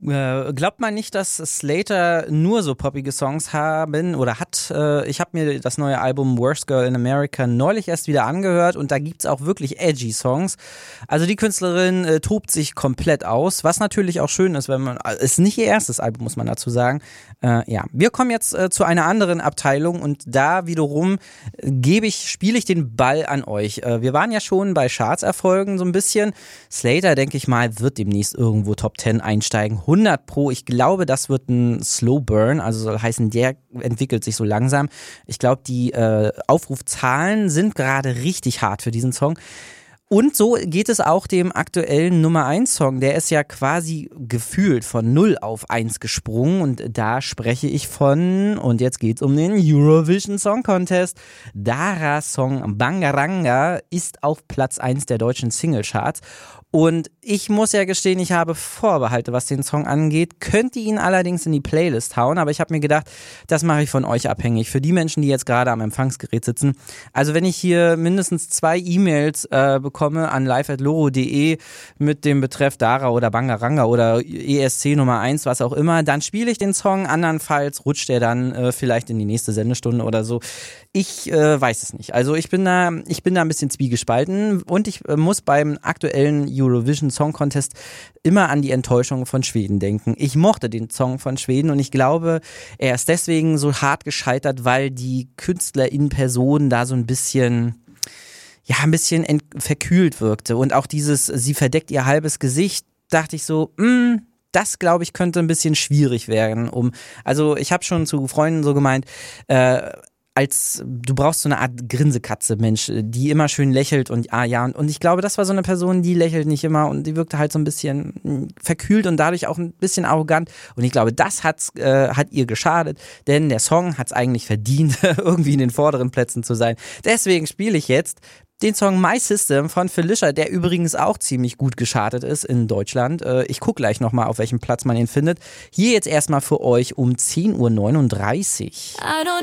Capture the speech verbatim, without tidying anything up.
Äh, glaubt man nicht, dass Slater nur so poppige Songs haben oder hat. Äh, ich habe mir das neue Album Worst Girl in America neulich erst wieder angehört und da gibt's auch wirklich edgy Songs. Also die Künstlerin äh, tobt sich komplett aus, was natürlich auch schön ist, wenn man, ist nicht ihr erstes Album, muss man dazu sagen. Äh, ja, wir kommen jetzt äh, zu einer anderen Abteilung und da wiederum äh, gebe ich, spiele ich den Ball an euch. Äh, wir waren ja schon bei Chartserfolgen so ein bisschen. Slater, denke ich mal, wird demnächst irgendwo Top Ten einsteigen. hundert Pro. Ich glaube, das wird ein Slow Burn, also soll heißen, der entwickelt sich so langsam. Ich glaube, die äh, Aufrufzahlen sind gerade richtig hart für diesen Song. Und so geht es auch dem aktuellen Nummer eins Song. Der ist ja quasi gefühlt von null auf eins gesprungen und da spreche ich von, und jetzt geht's um den Eurovision Song Contest. Daras Song Bangaranga ist auf Platz eins der deutschen Singlecharts. Und ich muss ja gestehen, ich habe Vorbehalte, was den Song angeht, könnte ihn allerdings in die Playlist hauen, aber ich habe mir gedacht, das mache ich von euch abhängig. Für die Menschen, die jetzt gerade am Empfangsgerät sitzen. Also wenn ich hier mindestens zwei E-Mails äh, bekomme an live at loro punkt de mit dem Betreff Dara oder Bangaranga oder E S C Nummer eins, was auch immer, dann spiele ich den Song, andernfalls rutscht er dann äh, vielleicht in die nächste Sendestunde oder so. Ich äh, weiß es nicht. Also ich bin da, ich bin da ein bisschen zwiegespalten und ich äh, muss beim aktuellen Eurovision Song Contest immer an die Enttäuschung von Schweden denken. Ich mochte den Song von Schweden und ich glaube, er ist deswegen so hart gescheitert, weil die Künstler in Person da so ein bisschen, ja, ein bisschen ent- verkühlt wirkte und auch dieses, sie verdeckt ihr halbes Gesicht, dachte ich so, mh, das, glaube ich, könnte ein bisschen schwierig werden. Um, also ich habe schon zu Freunden so gemeint, äh, als du brauchst so eine Art Grinsekatze, Mensch, die immer schön lächelt und ah ja, und, und ich glaube, das war so eine Person, die lächelt nicht immer und die wirkte halt so ein bisschen verkühlt und dadurch auch ein bisschen arrogant und ich glaube, das hat's, äh, hat ihr geschadet, denn der Song hat's eigentlich verdient, irgendwie in den vorderen Plätzen zu sein. Deswegen spiele ich jetzt den Song My System von Felicia, der übrigens auch ziemlich gut geschartet ist in Deutschland. Ich gucke gleich nochmal, auf welchem Platz man ihn findet. Hier jetzt erstmal für euch um zehn Uhr neununddreißig. I don't